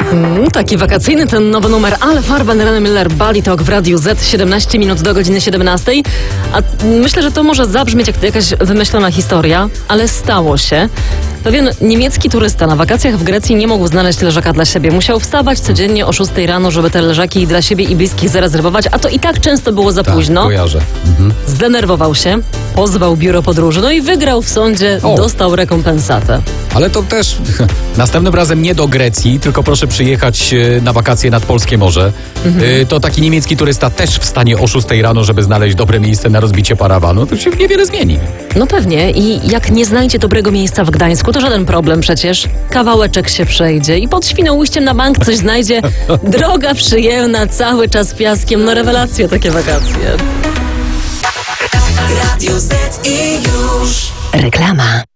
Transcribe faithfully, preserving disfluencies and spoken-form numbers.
Mm, taki wakacyjny ten nowy numer Ale Farben, René Miller, Bali Talk w Radiu Z, siedemnaście minut do godziny siedemnastej. A myślę, że to może zabrzmieć jak jakaś wymyślona historia, ale stało się. Pewien niemiecki turysta na wakacjach w Grecji nie mógł znaleźć leżaka dla siebie. Musiał wstawać codziennie o szóstej rano, żeby te leżaki dla siebie i bliskich zarezerwować, a to i tak często było za tak, późno. Kojarzę. Mhm. Zdenerwował się, pozwał biuro podróży, no i wygrał w sądzie, O. dostał rekompensatę. Ale to też następnym razem nie do Grecji, tylko proszę przyjechać e, na wakacje nad Polskie Morze. E, to taki niemiecki turysta też wstanie o szóstej rano, żeby znaleźć dobre miejsce na rozbicie parawanu. To się niewiele zmieni. No pewnie i jak nie znajdzie dobrego miejsca w Gdańsku, to żaden problem przecież. Kawałeczek się przejdzie i pod Świnoujściem na bank coś znajdzie. Droga przyjemna, cały czas piaskiem. No rewelacje takie wakacje. Radio Z i już. Reklama.